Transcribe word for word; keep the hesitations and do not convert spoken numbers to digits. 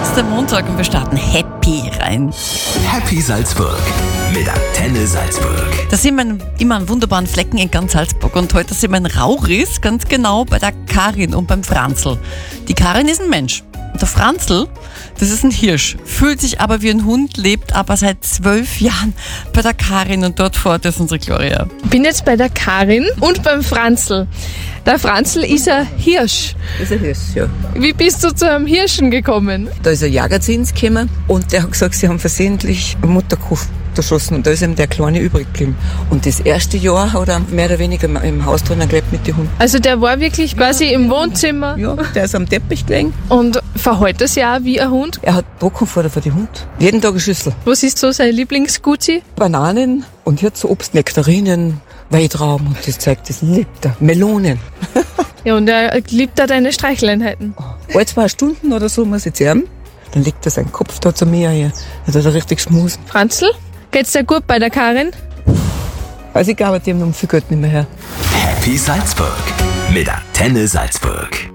ist der Montag und wir starten happy rein. Happy Salzburg mit Antenne Salzburg. Da sind wir immer an wunderbaren Flecken in ganz Salzburg und heute sind wir in Rauris, ganz genau bei der Karin und beim Franzl. Die Karin ist ein Mensch. Der Franzl, das ist ein Hirsch, fühlt sich aber wie ein Hund, lebt aber seit zwölf Jahren bei der Karin und dort fort ist unsere Gloria. Ich bin jetzt bei der Karin und beim Franzl. Der Franzl ist ein Hirsch. Das ist ein Hirsch, ja. Wie bist du zu einem Hirschen gekommen? Da ist ein Jäger zu uns gekommen und der hat gesagt, sie haben versehentlich einen Mutterkuh erschossen und da ist ihm der Kleine übrig geblieben. Und das erste Jahr hat er mehr oder weniger im Haus drinnen gelebt mit den Hunden. Also der war wirklich quasi im Wohnzimmer Ja, der ist am Teppich gelegen. und verhält das ja auch wie ein Hund. Er hat Trockenfutter für die Hunde. Jeden Tag eine Schüssel. Was ist so sein Lieblingsguzi? Bananen und jetzt so Obst, Nektarinen, Weitrauben und das zeigt, das liebt er. Melonen. Ja, und er liebt da deine Streicheleinheiten. Alle zwei Stunden oder so muss ich zerren. Dann legt er seinen Kopf da zu mir hier. Dann hat er richtig schmusen. Franzl, geht's dir gut bei der Karin? Also ich glaube, die haben noch viel Geld nicht mehr her. Happy Salzburg mit Antenne Salzburg.